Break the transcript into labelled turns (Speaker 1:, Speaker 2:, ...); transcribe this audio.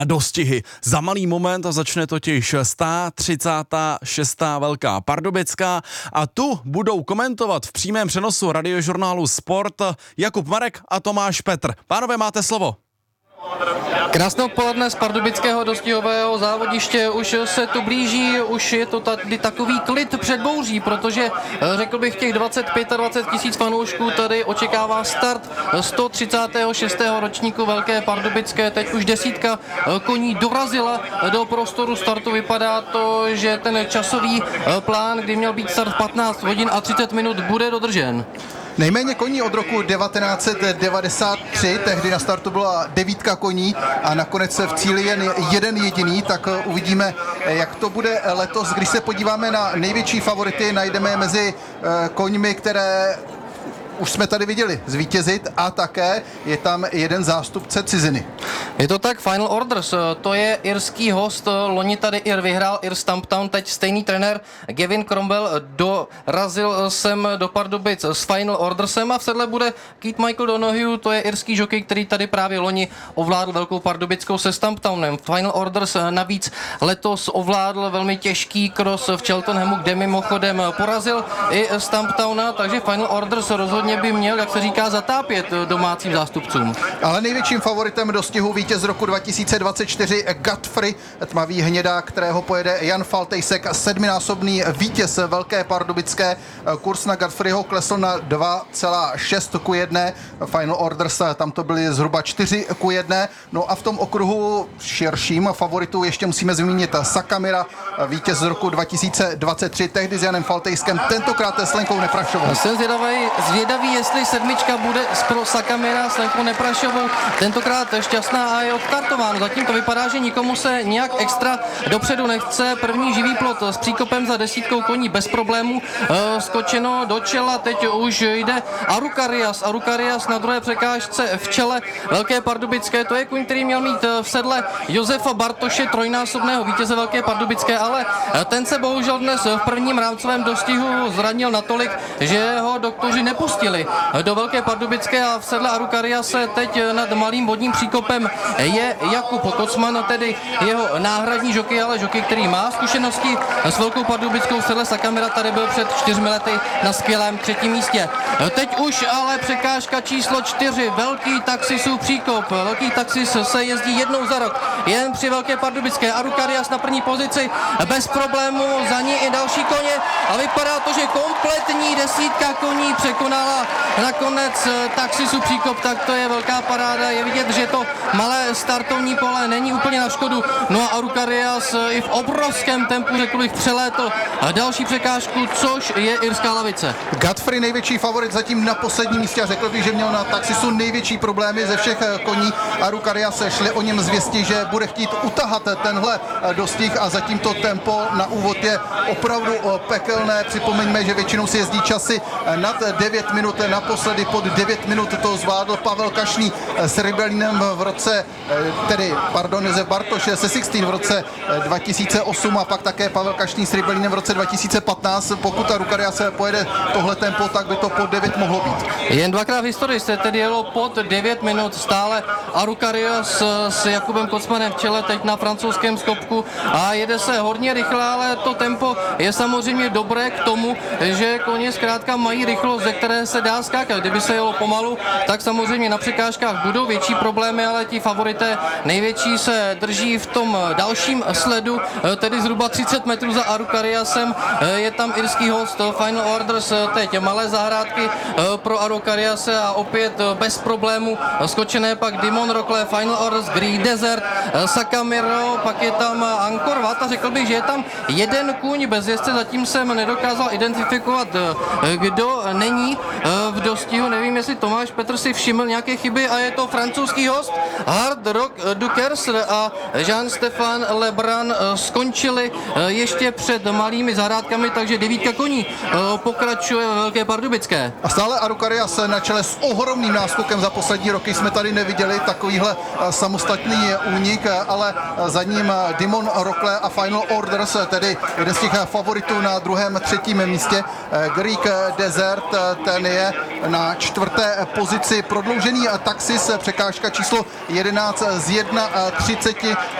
Speaker 1: dostihy. Za malý moment začne totiž 136. Velká Pardubická a tu budou komentovat v přímém přenosu radiožurnálu Sport Jakub Marek a Tomáš Petr. Pánové, máte slovo.
Speaker 2: Krásné odpoledne z pardubického dostihového závodiště, už se tu blíží, už je to tady takový klid před bouří, protože řekl bych těch 25 tisíc fanoušků tady očekává start 136. ročníku Velké Pardubické. Teď už desítka koní dorazila do prostoru startu. Vypadá to, že ten časový plán, kdy měl být start 15 hodin a 30 minut, bude dodržen.
Speaker 3: Nejméně koní od roku 1993, tehdy na startu byla 9 koní a nakonec se v cíli jen jeden jediný, tak uvidíme, jak to bude letos. Když se podíváme na největší favority, najdeme je mezi koňmi, které už jsme tady viděli zvítězit, a také je tam jeden zástupce ciziny.
Speaker 2: Je to tak, Final Orders, to je irský host, loni tady Ir vyhrál, Ir Stumptown, teď stejný trenér Gavin Cromwell dorazil sem do Pardubic s Final Ordersem a v sedle bude Keith Michael Donohue, to je irský žokej, který tady právě loni ovládl Velkou Pardubickou se Stumptownem. Final Orders navíc letos ovládl velmi těžký cross v Cheltenhamu, kde mimochodem porazil i Stumptowna, takže Final Orders rozhodně by měl, jak se říká, zatápět domácím zástupcům.
Speaker 3: Ale největším favoritem dostihu vítěz roku 2024 Godfrey, tmavý hnědák, kterého pojede Jan Faltejsek, sedminásobný vítěz Velké Pardubické. Kurz na Godfreyho klesl na 2,6:1. Final Orders, tam to byly zhruba 4:1. No a v tom okruhu širším favoritu ještě musíme zmínit Sakamira, vítěz z roku 2023, tehdy s Janem Faltejskem, tentokrát s Lenkou Neprašovou.
Speaker 2: Jsem zvědavý, jestli sedmička bude pro Sakamira s Lenkou Neprašovou tentokrát šťastná a je odstartováno. Zatím to vypadá, že nikomu se nějak extra dopředu nechce. První živý plot s příkopem za 10 koní bez problémů. Skočeno do čela, teď už jde Arukarias na druhé překážce v čele Velké Pardubické. To je kuň, který měl mít v sedle Josefa Bartoše, trojnásobného vítěze Velké Pardubické, ale ten se bohužel dnes v prvním rámcovém dostihu zranil natolik, že ho doktoři nepustili do Velké Pardubické a v sedle Arukariase teď nad malým vodním příkopem je Jakub Kocman, tedy jeho náhradní žokej, ale žokej, který má zkušenosti s Velkou Pardubickou. V sedle Sakamira tady byl před 4 lety na skvělém 3. místě. Teď už ale překážka číslo 4, Velký Taxisův příkop. Velký Taxis se jezdí jednou za rok, jen při Velké Pardubické. Arukarias na první pozici, bez problému, za ní i další koně a vypadá to, že kompletní desítka koní překonala nakonec Taxisův příkop, tak to je velká paráda. Je vidět, že to malé startovní pole není úplně na škodu. No a Arukarias i v obrovském tempu, řekl bych, přelétl další překážku, což je irská lavice.
Speaker 3: Godfrey největší favorit zatím na posledním místě a řekl bych, že měl na Taxisu největší problémy ze všech koní. Arukarias šli o něm zvěsti, že bude chtít utahat tenhle dostih a zatím to tempo na úvod je opravdu pekelné. Připomeňme, že většinou si jezdí časy nad 9 minut, naposledy pod 9 minut to zvládl Pavel Kašný s Rybelínem v roce, Josef Bartoš se Sixteen v roce 2008 a pak také Pavel Kašný s Rybelínem v roce 2015. Pokud Arukarias pojede tohle tempo, tak by to pod 9 mohlo být.
Speaker 2: Jen dvakrát v historii se tedy jelo pod 9 minut, stále Arukarias s Jakubem Kocmanem v čele teď na francouzském skopku a jede se hodně rychle, ale to tempo je samozřejmě dobré k tomu, že koně zkrátka mají rychlost, ze které se dá skákat. Kdyby se jelo pomalu, tak samozřejmě na překážkách budou větší problémy, ale ti favorité největší se drží v tom dalším sledu, tedy zhruba 30 metrů za Arukariasem. Je tam irský host Final Orders, teď malé zahrádky pro Arukariase a opět bez problému skočené pak Dimon Rockle, Final Orders, Great Desert, Sakamiro, pak je tam Angkor Wat a řekl bych, že je tam jeden kůň bez jezdce, zatím jsem nedokázal identifikovat, kdo není v dostihu. Nevím, jestli Tomáš Petr si všiml nějaké chyby a je to francouzský host Hard Rock Duckers a Jean-Stéphane Lebrun skončili ještě před malými zahrádkami, takže 9 koní pokračuje ve Velké Pardubické.
Speaker 3: A stále Arukarias na čele s ohromným náskokem. Za poslední roky jsme tady neviděli takovýhle samostatný únik, ale za ním Dimon Rockle a Final Orders, tedy jeden z těch favoritů na druhém, třetím místě. Greek Desert, ten je na 4. pozici. Prodloužený Taxis, překážka číslo 11 z 31.